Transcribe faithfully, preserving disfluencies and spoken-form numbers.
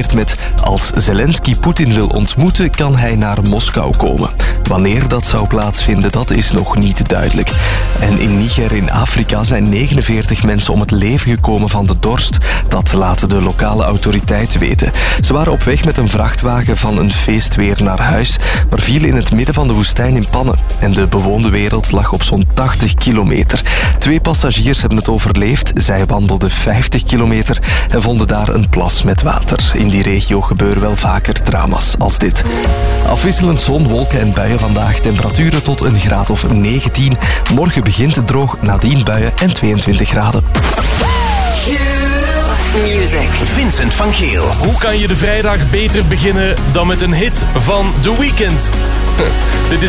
reageert met: als Zelensky Poetin wil ontmoeten, kan hij naar Moskou komen. Wanneer dat zou plaatsvinden, dat is nog niet duidelijk. En in Niger in Afrika zijn negenenveertig mensen om het leven gekomen van de dorst. Dat laten de lokale autoriteiten weten. Ze waren op weg met een vrachtwagen van een feest weer naar huis, maar vielen in het midden van de woestijn in pannen. En de bewoonde wereld lag op zo'n tachtig kilometer. Twee passagiers hebben het overleefd. Zij wandelden vijftig kilometer en vonden daar een plas met water. In die regio gebeuren wel vaker drama's als dit. Afwisselend zon, wolken en buien vandaag. Temperaturen tot een graad of negentien. Morgen begint het droog, nadien buien en tweeëntwintig graden. Music. Vincent van Geel. Hoe kan je de vrijdag beter beginnen dan met een hit van The Weeknd? Dit is